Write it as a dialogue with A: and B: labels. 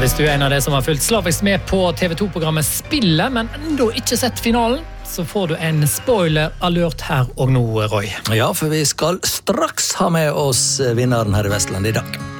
A: Hvis du en av de som har fulgt slavisk med på TV2-programmet Spillet, men enda ikke sett finalen, så får du en spoiler-alert her og nå, Roy.
B: Ja, for vi skal straks ha med oss vinneren her i Vestland i dag.